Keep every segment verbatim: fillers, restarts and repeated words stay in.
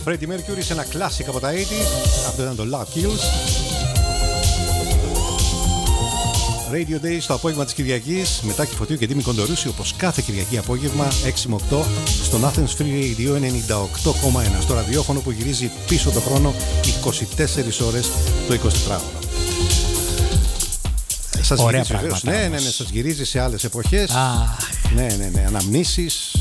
Freddie Mercury σε ένα classic από τα ογδόντα. Αυτό ήταν το Love Kills. Radio Day στο απόγευμα της Κυριακής με Τάκη Φωτίου και Τίμη Κοντορούση, όπως κάθε Κυριακή απόγευμα έξι με οκτώ στον Athens Free Radio ενενήντα οκτώ κόμμα ένα, στο ραδιόφωνο που γυρίζει πίσω το χρόνο είκοσι τέσσερις ώρες το εικοσιτετράωρο. Σας Ωραία γυρίζει, πράγματα. Ναι, ναι, ναι, σας γυρίζει σε άλλες εποχές. Ah. Ναι, ναι, ναι, αναμνήσεις,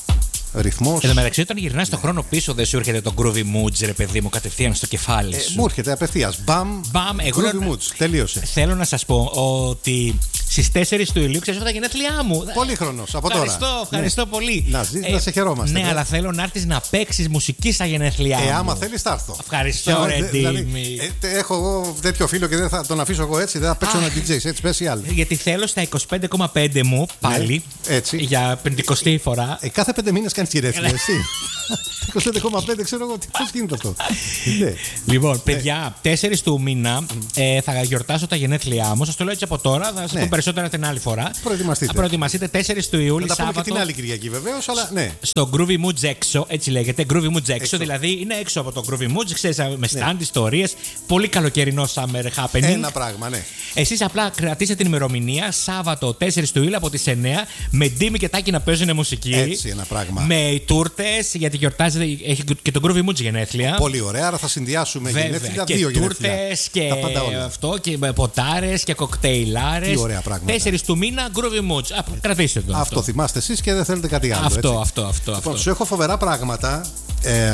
ρυθμός. Εν τω μεταξύ, όταν γυρνάς τον χρόνο πίσω, δεν σου έρχεται το groovy moods, ρε παιδί μου, κατευθείαν στο κεφάλι σου. Ε, μου έρχεται απευθείας. Μπαμ, Μπαμ, εγώ groovy moods. Τελείωσε. Θέλω να σας πω ότι στις τέσσερις του Ιουλίου ξέρεις τα γενέθλιά μου. Πολύχρονος από τώρα. Ευχαριστώ, ευχαριστώ ναι. πολύ. Να ζεις, ε, να σε χαιρόμαστε. Ναι, δε. αλλά θέλω να έρθεις να παίξεις μουσική στα γενέθλια μου. Ε, άμα θέλεις, θα έρθω. Ευχαριστώ, ρε δηλαδή, Ντίμη. ε, έχω εγώ τέτοιο φίλο και δεν θα τον αφήσω εγώ έτσι. Δεν θα παίξω ένα ντι τζέι, έτσι special. Γιατί θέλω στα είκοσι πέντε κόμμα πέντε μου πάλι. Ναι, έτσι. Για πεντηκοστή φορά. Ε, κάθε πέντε μήνες κάνεις γενέθλια, εσύ. είκοσι πέντε κόμμα πέντε, ξέρω εγώ πώς γίνεται αυτό. Ναι. Λοιπόν, παιδιά, τέσσερις του μήνα ε, θα γιορτάσω τα γενέθλιά μου. Σας το λέω έτσι από τώρα. Θα σας Ναι. πω περισσότερα την άλλη φορά. Προετοιμαστείτε. Θα προετοιμαστείτε τέσσερις του Ιούλη. Θα τα πούμε και Σάββατο. την άλλη Κυριακή βεβαίως, αλλά ναι. Στο Groovy Moods έξω, έτσι λέγεται. Groovy Moods έξω, Έξω. δηλαδή είναι έξω από το Groovy Moods, ξέρεις, με stand, ιστορίες. Πολύ καλοκαιρινό summer happening. Ένα πράγμα, ναι. Εσείς απλά κρατήστε την ημερομηνία Σάββατο τέσσερις του Ιούλη από τις εννιά με Ντίμη και Τάκη να παίζουν μουσική. Έτσι, ένα πράγμα. Με τούρτες, γιατί γιορτάζεται, έχει και το Groovy Moods γενέθλια. Πολύ ωραία, άρα θα συνδυάσουμε γενέθλια, και δύο γενέθλια. τούρτες και Τα πάντα όλα. αυτό και ποτάρες και κοκτέιλάρες. Τι ωραία πράγματα. Τέσσερις του μήνα Groovy Moods. Α, κρατήστε το. Αυτό θυμάστε εσείς και δεν θέλετε κάτι άλλο. Αυτό, έτσι. αυτό, αυτό. Λοιπόν, αυτό. σου έχω φοβερά πράγματα. Ε,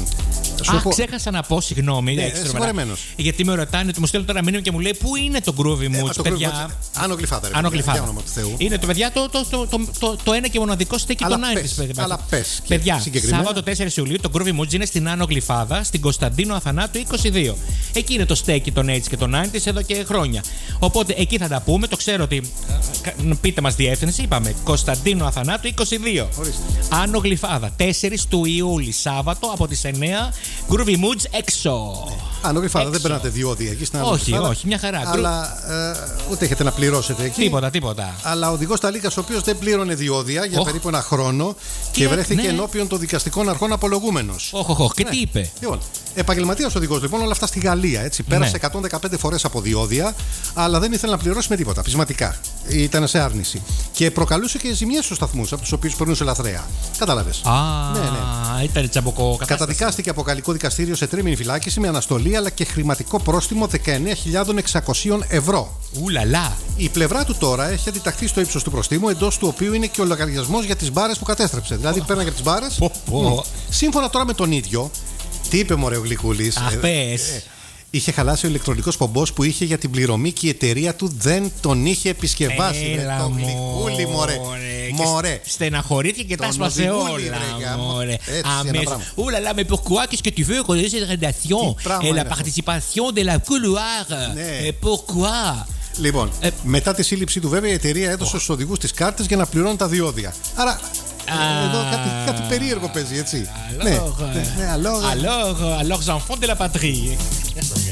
σου Α, έχω... ξέχασα να πω, συγγνώμη. Ναι, έξτρα μέρα. συγχωρεμένος. Γιατί με ρωτάνε, μου στέλνουν τώρα μήνυμα και μου λέει πού είναι το Groovy Ε, Moods, το παιδιά. Groovy Moods, Άνω Γλυφάδα, ρε Άνω παιδιά, Γλυφάδα. για όνομα του Θεού. Είναι το παιδιά το, το, το, το, το, το ένα και μοναδικό στέκι Αλλά των πες, Άιντις. αλλά πες και Παιδιά, συγκεκριμένα. Σάββατο τέσσερις Ιουλίου το Groovy Moods είναι στην Άνω Γλυφάδα, στην Κωνσταντίνο Αθανάτου είκοσι δύο. Εκεί είναι το στέκι των Άιντις και των Άιντις εδώ και χρόνια. Οπότε εκεί θα τα πούμε. Το ξέρω ότι. Πείτε μας διεύθυνση, είπαμε. Κωνσταντίνο Αθανάτου είκοσι δύο. Ορίστε. Άνω Γλυφάδα, τέσσερις του Ιούλη, Σάββατο από τις εννιά. Groovy Moods έξω. Άνω Γλυφάδα, δεν Έξω. περνάτε διόδια εκεί στην Άνω Όχι, Γλυφάδα. όχι, μια χαρά. Αλλά ε, ούτε έχετε να πληρώσετε εκεί. Τίποτα, τίποτα. Αλλά ο οδηγός Ταλίκας, ο οποίος δεν πλήρωνε διόδια για Οχ. περίπου ένα χρόνο Τι και έ- βρέθηκε ναι. ενώπιον των δικαστικών αρχών απολογούμενος. Όχι, όχι, όχι. Και Ναι. τι είπε. Λοιπόν, επαγγελματίας οδηγός λοιπόν, όλα αυτά στη Γαλλία. Έτσι. Πέρασε Ναι. εκατόν δεκαπέντε φορές από διόδια, αλλά δεν ήθελε να πληρώσει με τίποτα. Πεισματικά. Ήταν σε άρνηση. Και προκαλούσε και ζημιές στους σταθμούς από τους οποίους περνούσε λαθρέα. Κατάλαβες. Α, Ναι, ναι. ήταν τσαμποκό κατάσταση. Καταδικάστηκε από γαλλικό δικαστήριο σε τρίμηνη φυλάκιση με αναστολή αλλά και χρηματικό πρόστιμο δεκαεννέα χιλιάδες εξακόσια ευρώ. Ουλαλά. Η πλευρά του τώρα έχει αντιταχθεί στο ύψος του προστίμου, εντός του οποίου είναι και ο λογαριασμός για τις μπάρες που κατέστρεψε. Δηλαδή πέρναγε από τις μπάρες. Πω, πω. Σύμφωνα τώρα με τον ίδιο, τι είπε μωρέ ο Γλυκούλης. Αχ, ε, πες. ε, Είχε χαλάσει ο ηλεκτρονικός πομπός που είχε για την πληρωμή και η εταιρεία του δεν τον είχε επισκευάσει. Έλα, Ρε, το Γλυκούλη, μωρέ. Μωρέ. Και στεναχωρήθηκε και τα Τον έσπασε οδηγούλη, ρε, όλα. γάμο. Μωρέ. Έτσι, ένα Αμέσως. πράγμα. Oulala, mais pourquoi qu'est-ce que tu veux qu'on ait cette rédaction Τι πράγμα et είναι la αυτό. participation de la couloir. Ναι. Et pourquoi? Λοιπόν, Ε, μετά τη σύλληψη του, βέβαια, η εταιρεία έδωσε στους οδηγούς τις κάρτες για να πληρώνουν τα διόδια. Άρα, ε, εδώ κάτι, κάτι περίεργο παίζει, έτσι. Alors, Ναι, euh, ναι, ναι, alors, alors, euh, alors, enfants de la patrie.